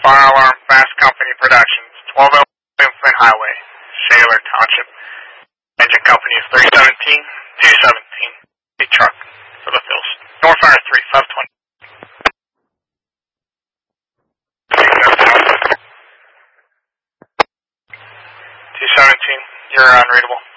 Fire Alarm Fast Company Productions, 12 Flint Highway, Shaler Township. Engine company is 317-217. Big truck for the Phils. Northfire 3, 520. 217, you're unreadable.